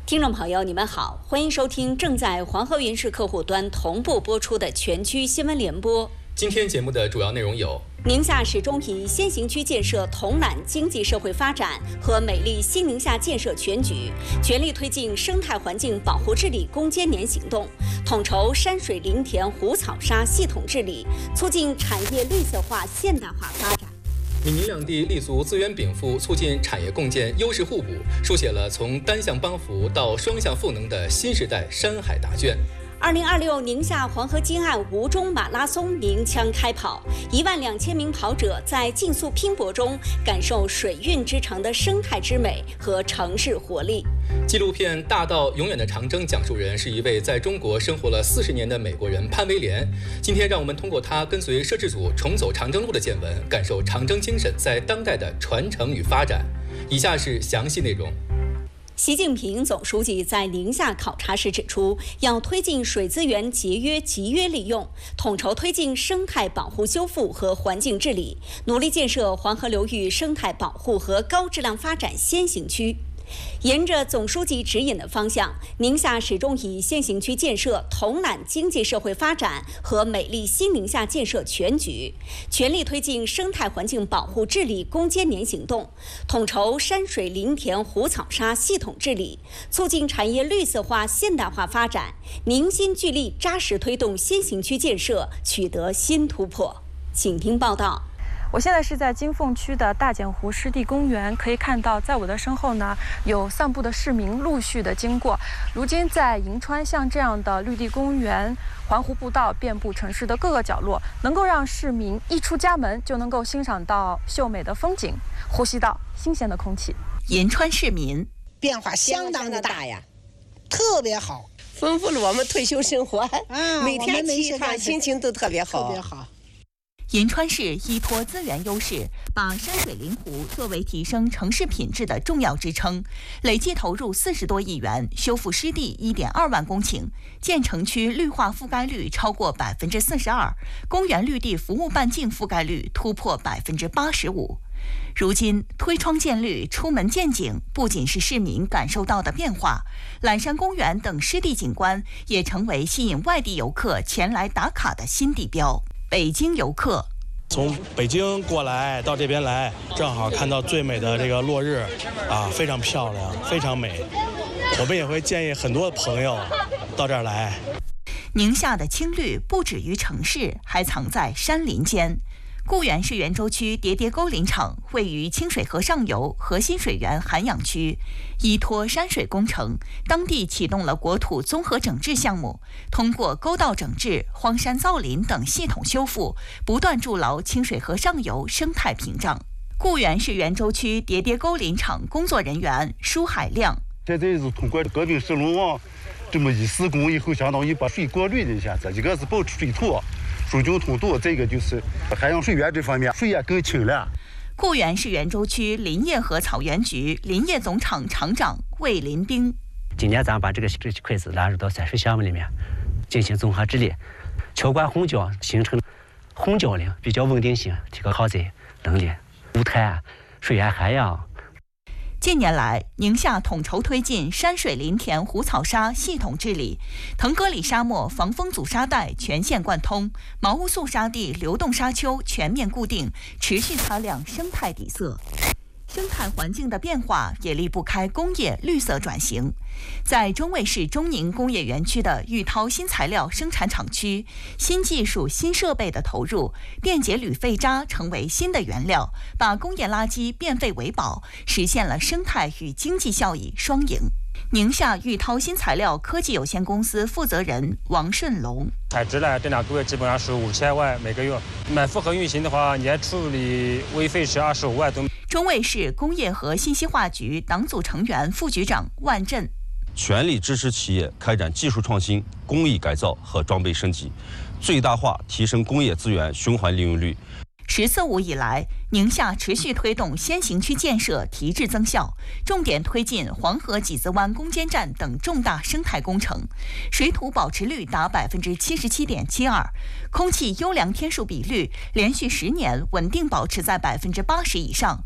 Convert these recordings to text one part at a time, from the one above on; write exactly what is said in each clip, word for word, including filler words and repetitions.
听众朋友，你们好，欢迎收听正在黄河云市客户端同步播出的全区新闻联播。 今天节目的主要内容有： 宁夏始终以先行区建设统揽经济社会发展和美丽新宁夏建设全局，全力推进生态环境保护治理攻坚年行动，统筹山水林田湖草沙系统治理，促进产业绿色化现代化发展。 闽宁两地立足资源禀赋，促进产业共建优势互补，书写了从单向帮扶到双向赋能的新时代山海答卷。 二零二六宁夏黄河金岸吴中马拉松鸣枪开跑，一万两千名跑者在竞速拼搏中感受水运之城的生态之美和城市活力。 纪录片《大道永远的长征》讲述人是一位在中国生活了四十年的美国人潘威廉。今天让我们通过他跟随摄制组重走长征路的见闻，感受长征精神在当代的传承与发展。以下是详细内容。 习近平总书记在宁夏考察时指出，要推进水资源节约集约利用，统筹推进生态保护修复和环境治理，努力建设黄河流域生态保护和高质量发展先行区。沿着总书记指引的方向，宁夏始终以先行区建设统揽经济社会发展和美丽新宁夏建设全局，全力推进生态环境保护治理攻坚年行动，统筹山水林田湖草沙系统治理，促进产业绿色化现代化发展，凝心聚力扎实推动先行区建设取得新突破。请听报道。 我现在是在金凤区的大剪湖湿地公园，可以看到在我的身后呢，有散步的市民陆续的经过。如今在银川，像这样的绿地公园、环湖步道遍布城市的各个角落，能够让市民一出家门就能够欣赏到秀美的风景，呼吸到新鲜的空气。 银川市民变化相当的大呀，特别好， 丰富了我们退休生活， 啊、 每天骑一趟心情都特别好， 特别好。 银川市依托资源优势，把山水林湖作为提升城市品质的重要支撑，累计投入四十多亿元，修复湿地一点二万公顷，建成区绿化覆盖率超过百分之四十二，公园绿地服务半径覆盖率突破百分之八十五。如今推窗见绿、出门见景，不仅是市民感受到的变化，揽山公园等湿地景观也成为吸引外地游客前来打卡的新地标。北京游客从北京过来到这边来，正好看到最美的这个落日啊，非常漂亮，非常美。我们也会建议很多朋友到这儿来。 宁夏的青绿不止于城市，还藏在山林间。固原市袁州区叠叠沟林场位于清水河上游核心水源涵养区，依托山水工程，当地启动了国土综合整治项目，通过沟道整治、荒山造林等系统修复，不断筑牢清水河上游生态屏障。固原市袁州区叠叠沟林场工作人员舒海亮： 现在是通过革命石龙王这么一施工以后，相当于把水过滤了一下子，一个是保持水土疏浚通道，这个就是海洋水源这方面水也更清了。 固原市袁州区林业和草原局林业总厂厂长魏林兵： 今年咱把这个这块子纳入到山水项目里面进行综合治理，桥管虹桥形成虹桥林，比较稳定性，提高抗灾能力，无碳水源涵养。 近年来，宁夏统筹推进山水林田湖草沙系统治理，腾格里沙漠防风阻沙带全线贯通，毛乌素沙地流动沙丘全面固定，持续擦亮生态底色。生态环境的变化也离不开工业绿色转型。在中卫市中宁工业园区的玉涛新材料生产厂区，新技术、新设备的投入，电解铝废渣成为新的原料，把工业垃圾变废为宝，实现了生态与经济效益双赢。宁夏玉涛新材料科技有限公司负责人王顺龙： 采植呢，这两个月基本上是五千万每个月，满负荷运行的话，年处理微费是二十五万多。 中卫市工业和信息化局党组成员、副局长万振： 全力支持企业开展技术创新、工艺改造和装备升级，最大化提升工业资源循环利用率。 十四五以来，宁夏持续推动先行区建设提质增效，重点推进黄河几子湾攻坚战等重大生态工程，水土保持率达百分之七十七点七二，空气优良天数比率连续十年稳定保持在百分之八十以上。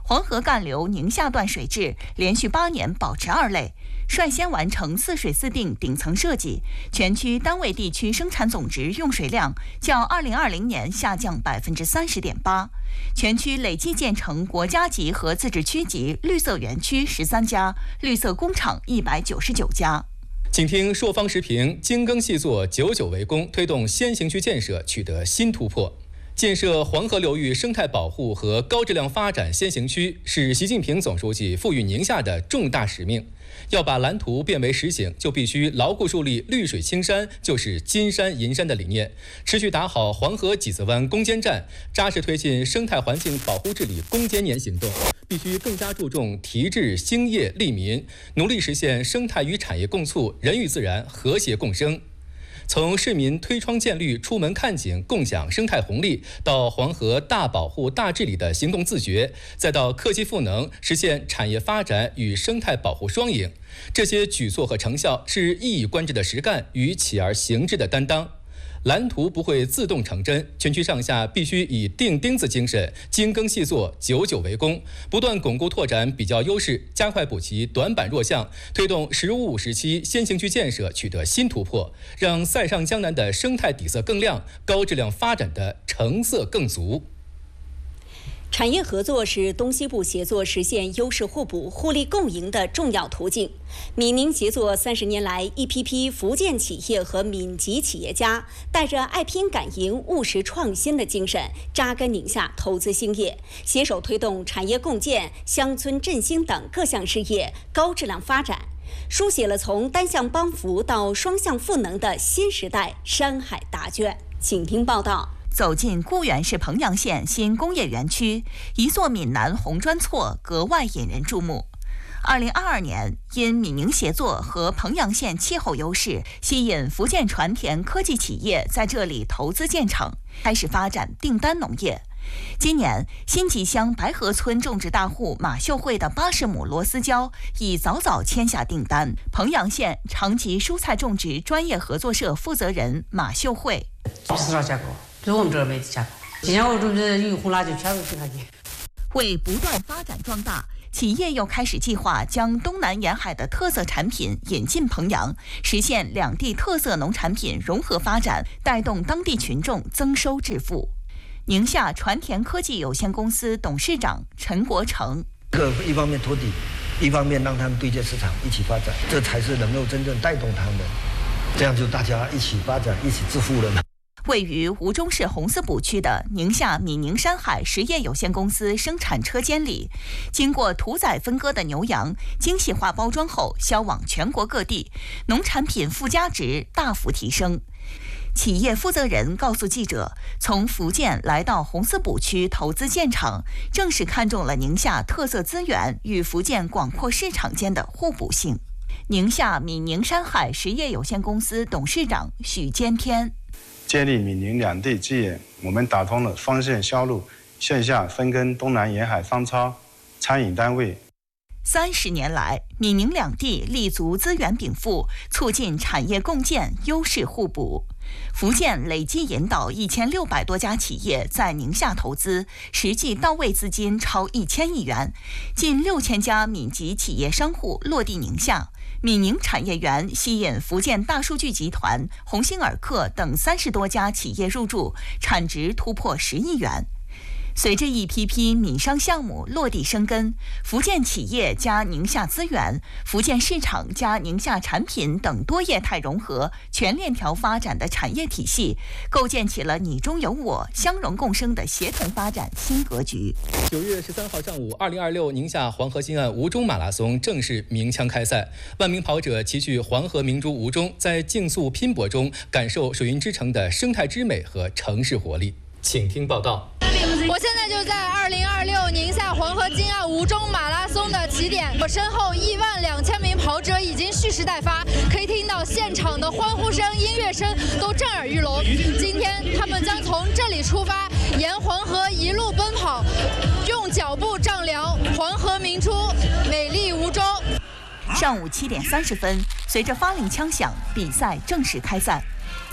黄河干流宁夏段水质连续八年保持二类，率先完成四水四定顶层设计，全区单位地区生产总值用水量较二零二零年下降百分之三十点八，全区累计建成国家级和自治区级绿色园区十三家，绿色工厂一百九十九家。 请听朔方时评：精耕细作，久久为功，推动先行区建设取得新突破。建设黄河流域生态保护和高质量发展先行区是习近平总书记赋予宁夏的重大使命。要把蓝图变为实行，就必须牢固树立绿水青山就是金山银山的理念，持续打好黄河几子湾攻坚战，扎实推进生态环境保护治理攻坚年行动。必须更加注重提质兴业利民，努力实现生态与产业共促，人与自然和谐共生。从市民推窗见绿、出门看景、共享生态红利，到黄河大保护、大治理的行动自觉，再到科技赋能，实现产业发展与生态保护双赢，这些举措和成效是一以贯之的实干与起而行之的担当。蓝图不会自动成真，全区上下必须以钉钉子精神，精耕细作，久久为功，不断巩固拓展比较优势，加快补齐短板弱项，推动“十五五”时期先行区建设取得新突破，让塞上江南的生态底色更亮，高质量发展的成色更足。 产业合作是东西部协作实现优势互补、互利共赢的重要途径。闽宁协作三十年来，一批批福建企业和闽籍企业家带着爱拼敢赢、务实创新的精神，扎根宁夏投资兴业，携手推动产业共建、乡村振兴等各项事业高质量发展，书写了从单向帮扶到双向赋能的新时代山海答卷。请听报道。 走进固原市彭阳县新工业园区，一座闽南红砖厝格外引人注目。二零二二年，因闽宁协作和彭阳县气候优势，吸引福建传田科技企业在这里投资建厂，开始发展订单农业。今年，新集乡白河村种植大户马秀慧的八十亩螺丝椒已早早签下订单。彭阳县长吉蔬菜种植专业合作社负责人马秀慧。 市场价格，就是我们这儿没价格。今年我准备有红辣椒全部给他去。 为不断发展壮大，企业又开始计划将东南沿海的特色产品引进彭阳，实现两地特色农产品融合发展，带动当地群众增收致富。宁夏传田科技有限公司董事长陈国成： 这一方面托底，一方面让他们对接市场一起发展，这才是能够真正带动他们，这样就大家一起发展，一起致富了呢。 位于吴忠市红丝埔区的宁夏闽宁山海实业有限公司生产车间里，经过屠宰分割的牛羊精细化包装后销往全国各地，农产品附加值大幅提升。企业负责人告诉记者，从福建来到红丝埔区投资建厂，正是看中了宁夏特色资源与福建广阔市场间的互补性。宁夏闽宁山海实业有限公司董事长许坚天： 建立闽宁两地基业，我们打通了双线销路，线下分耕东南沿海商超、餐饮单位。 三十年来，闽宁两地立足资源禀赋，促进产业共建，优势互补。福建累计引导一千六百多家企业在宁夏投资，实际到位资金超一千亿元，近六千家闽籍企业商户落地宁夏。闽宁产业园吸引福建大数据集团、鸿星尔克等三十多家企业入驻，产值突破十亿元。随着一批批闽商项目落地生根，福建企业加宁夏资源、福建市场加宁夏产品等多业态融合、全链条发展的产业体系，构建起了你中有我、相容共生的协同发展新格局。 九月十三号上午，二零二六宁夏黄河西岸吴中马拉松正式鸣枪开赛，万名跑者齐聚黄河明珠吴中，在竞速拼搏中感受水云之城的生态之美和城市活力。请听报道。 我现在就在二零二六宁夏黄河金岸吴中马拉松的起点，我身后一万两千名跑者已经蓄势待发，可以听到现场的欢呼声、音乐声都震耳欲聋。今天他们将从这里出发，沿黄河一路奔跑，用脚步丈量黄河明珠，美丽吴中。 上午七点三十分，随着发令枪响，比赛正式开赛。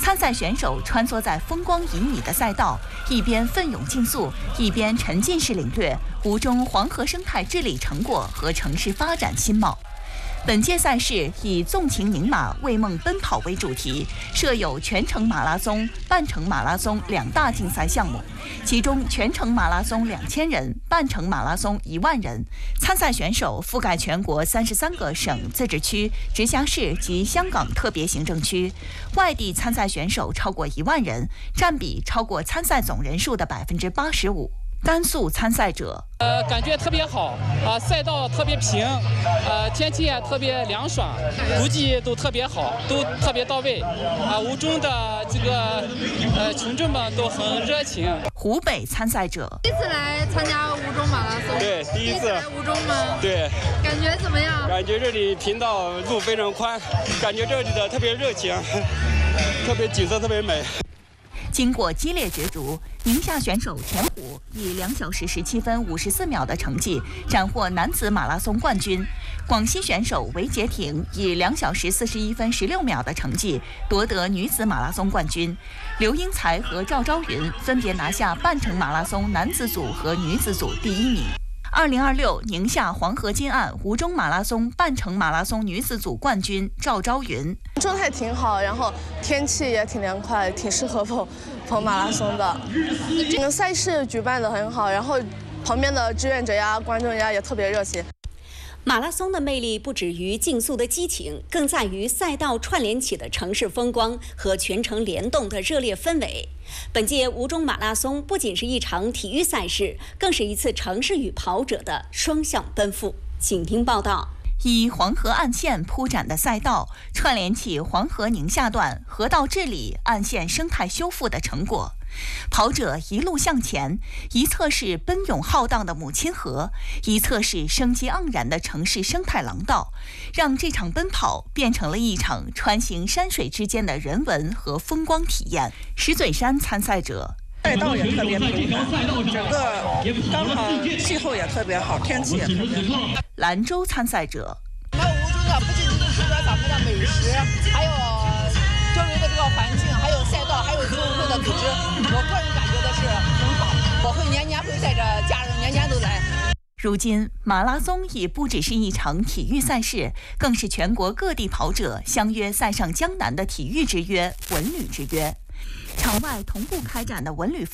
参赛选手穿梭在风光旖旎的赛道，一边奋勇竞速，一边沉浸式领略吴中黄河生态治理成果和城市发展新貌。本届赛事以纵情宁马为梦奔跑为主题，设有全程马拉松、半程马拉松两大竞赛项目，其中全程马拉松两千人，半程马拉松一万人。参赛选手覆盖全国三十三个省、自治区、直辖市及香港特别行政区，外地参赛选手超过一万人，占比超过参赛总人数的百分之八十五。甘肃参赛者， 呃，感觉特别好啊、呃，赛道特别平，呃，天气也特别凉爽，估计都特别好，都特别到位啊。吴中的这个呃群众们都很热情。 湖北参赛者， 第一次来参加吴中马拉松， 对，第一次来吴中吗？ 对， 感觉怎么样？ 感觉这里平道路非常宽，感觉这里的特别热情，特别景色特别美。 经过激烈角逐，宁夏选手田虎以两小时十七分五十四秒的成绩斩获男子马拉松冠军，广西选手韦杰廷以两小时四十一分十六秒的成绩夺得女子马拉松冠军，刘英才和赵昭云分别拿下半程马拉松男子组和女子组第一名。二零二六宁夏黄河金岸吴中马拉松半程马拉松女子组冠军赵昭云， 状态挺好，然后天气也挺凉快，挺适合跑跑马拉松的。整个赛事举办得很好，然后旁边的志愿者呀、观众呀也特别热情。 马拉松的魅力不止于竞速的激情，更在于赛道串联起的城市风光和全程联动的热烈氛围。本届吴中马拉松不仅是一场体育赛事，更是一次城市与跑者的双向奔赴。请听报道。 以黄河岸线铺展的赛道，串联起黄河宁夏段河道治理、岸线生态修复的成果。跑者一路向前，一侧是奔涌浩荡的母亲河，一侧是生机盎然的城市生态廊道，让这场奔跑变成了一场穿行山水之间的人文和风光体验。石嘴山参赛者， 赛道也特别平坦，整个刚好气候也特别好，天气也特别好。 兰州参赛者， 我们吴中的不仅仅是说咱们的美食，还有周围的这个环境，还有赛道，还有最后的组织，我个人感觉的是很好。我会年年会带着家人，年年都来。 如今，马拉松已不只是一场体育赛事，更是全国各地跑者相约赛上江南的体育之约、文旅之约。场外同步开展的文旅